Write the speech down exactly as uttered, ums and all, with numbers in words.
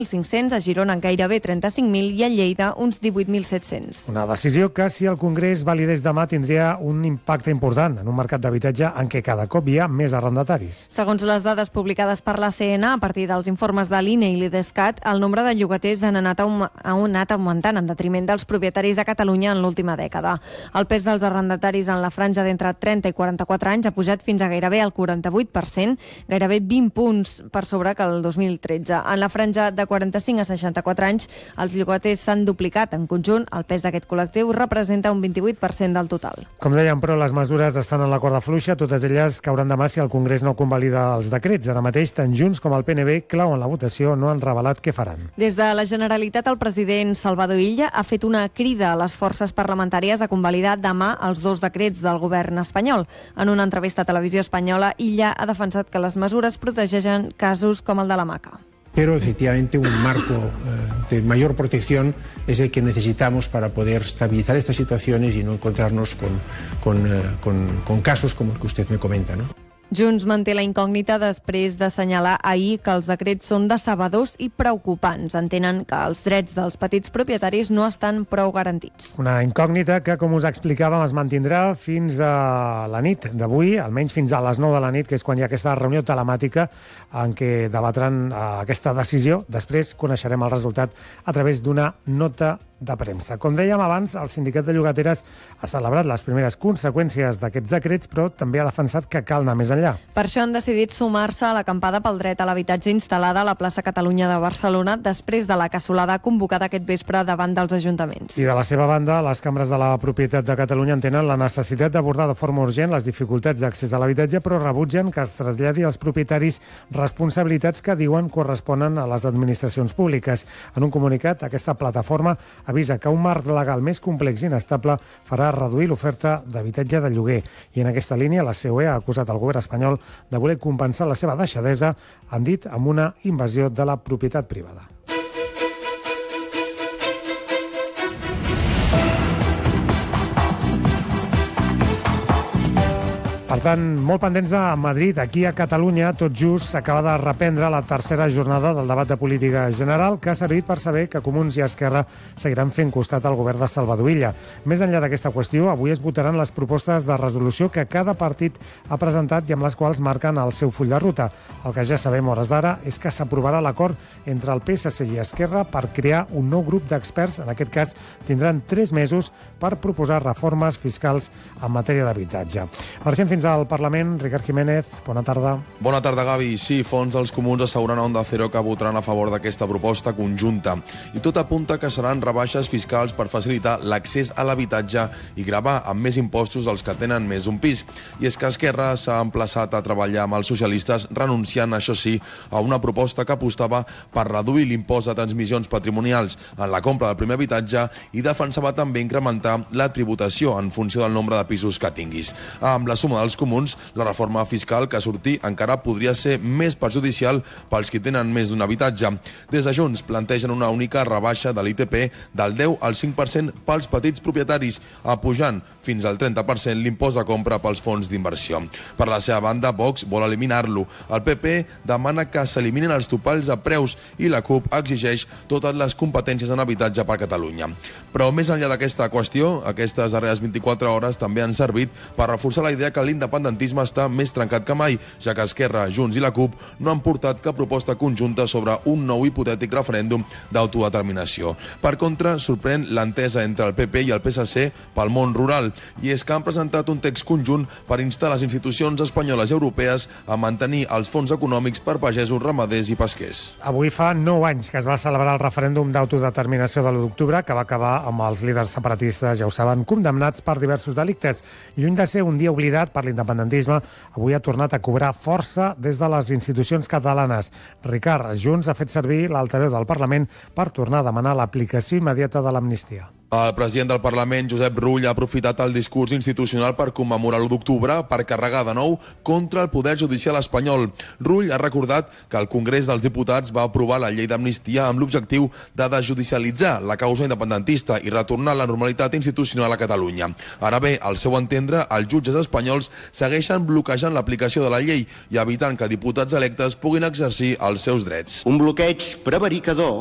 cinc-cents, a Girona gairebé trenta-cinc mil i a Lleida uns divuit mil set-cents. Una decisió que, si el Congrés validés demà, tindria un impacte important en un mercat d'habitatge en què cada cop hi ha més arrendataris. Segons les dades publicades per la C N A, a partir dels informes de l'I N E i l'IDESCAT, el nombre de llogaters han anat, aug ha anat augmentant en detriment dels propietaris a Catalunya en l'última dècada. El pes dels arrendataris en la franja d'entre trenta i quaranta-quatre anys ha pujat fins a gairebé el quaranta-vuit per cent, gairebé vint punts per sobre que el dos mil tretze. En la franja de quaranta-cinc a seixanta-quatre anys, els llogaters s'han duplicat. En conjunt, el pes d'aquest col·lectiu representa un vint-i-vuit per cent del total. Com dèiem, però, les mesures estan en la corda fluixa. Totes elles cauran demà si el Congrés no convalida els decrets. Ara mateix, tant Junts com el P N B, clau en la votació, no han revelat què faran. Des de la Generalitat, el president Salvador Illa ha fet una crida a les forces parlamentàries a convalidar demà els dos decrets del govern espanyol. En una entrevista a Televisió Espanyola, Illa ha defensat que les mesures protegeixen casos com el de la Maca. Pero efectivamente un marco eh, de mayor protección es el que necesitamos para poder estabilizar estas situaciones y no encontrarnos con, con, eh, con, con casos como el que usted me comenta, ¿no? Junts manté la incògnita després d'assenyalar ahir que els decrets són decebedors i preocupants. Entenen que els drets dels petits propietaris no estan prou garantits. Una incògnita que, com us explicàvem, es mantindrà fins a la nit d'avui, almenys fins a les nou de la nit, que és quan hi ha aquesta reunió telemàtica en què debatran aquesta decisió. Després coneixerem el resultat a través d'una nota de premsa. Com dèiem abans, el sindicat de llogateres ha celebrat les primeres conseqüències d'aquests decrets, però també ha defensat que cal anar més enllà. Per això han decidit sumar-se a l'acampada pel dret a l'habitatge instal·lada a la plaça Catalunya de Barcelona després de la cassolada convocada aquest vespre davant dels ajuntaments. I de la seva banda, les cambres de la propietat de Catalunya entenen la necessitat d'abordar de forma urgent les dificultats d'accés a l'habitatge, però rebutgen que es traslladi als propietaris responsabilitats que diuen corresponen a les administracions públiques. En un comunicat, aquesta plataforma avisa que un marc legal més complex i inestable farà reduir l'oferta d'habitatge de lloguer. I en aquesta línia, la C O E ha acusat el govern espanyol de voler compensar la seva deixadesa, han dit, amb una invasió de la propietat privada. Per tant, molt pendents a Madrid. Aquí a Catalunya, tot just, s'acaba de reprendre la tercera jornada del debat de política general, que ha servit per saber que Comuns i Esquerra seguiran fent costat al govern de Salvador Illa. Més enllà d'aquesta qüestió, avui es votaran les propostes de resolució que cada partit ha presentat i amb les quals marquen el seu full de ruta. El que ja sabem hores d'ara és que s'aprovarà l'acord entre el P S C i Esquerra per crear un nou grup d'experts. En aquest cas, tindran tres mesos per proposar reformes fiscals en matèria d'habitatge. Marxem fins al Parlament. Ricard Jiménez, bona tarda. Bona tarda, Gavi. Sí, fons dels Comuns asseguren a Onda Cero que votaran a favor d'aquesta proposta conjunta. I tot apunta que seran rebaixes fiscals per facilitar l'accés a l'habitatge i gravar amb més impostos els que tenen més d'un pis. I és que Esquerra s'ha emplaçat a treballar amb els socialistes, renunciant, això sí, a una proposta que apostava per reduir l'impost de transmissions patrimonials en la compra del primer habitatge i defensava també incrementar la tributació en funció del nombre de pisos que tinguis. Amb la suma dels Comuns, la reforma fiscal que sortir encara podria ser més perjudicial pels qui tenen més d'un habitatge. Des de Junts plantegen una única rebaixa de l'I T P del deu al cinc per cent pels petits propietaris, apujant fins al trenta per cent l'impost de compra pels fons d'inversió. Per la seva banda, Vox vol eliminar-lo. El P P demana que s'eliminin els topalls de preus i la CUP exigeix totes les competències en habitatge per Catalunya. Però més enllà d'aquesta qüestió, aquestes darreres vint-i-quatre hores també han servit per reforçar la idea que l'independentisme està més trencat que mai, ja que Esquerra, Junts i la CUP no han portat cap proposta conjunta sobre un nou hipotètic referèndum d'autodeterminació. Per contra, sorprèn l'entesa entre el P P i el P S C pel món rural, i és que han presentat un text conjunt per instar les institucions espanyoles i europees a mantenir els fons econòmics per pagesos, ramaders i pesquers. Avui fa nou anys que es va celebrar el referèndum d'autodeterminació de l'u d'octubre, que va acabar amb els líders separatistes, ja ho saben, condemnats per diversos delictes. Lluny de ser un dia oblidat per l'independentisme, avui ha tornat a cobrar força des de les institucions catalanes. Ricard, Junts ha fet servir l'altaveu del Parlament per tornar a demanar l'aplicació immediata de l'amnistia. El president del Parlament, Josep Rull, ha aprofitat el discurs institucional per commemorar l'u d'octubre per carregar de nou contra el poder judicial espanyol. Rull ha recordat que el Congrés dels Diputats va aprovar la llei d'amnistia amb l'objectiu de desjudicialitzar la causa independentista i retornar la normalitat institucional a Catalunya. Ara bé, al seu entendre, els jutges espanyols segueixen bloquejant l'aplicació de la llei i evitant que diputats electes puguin exercir els seus drets. Un bloqueig prevaricador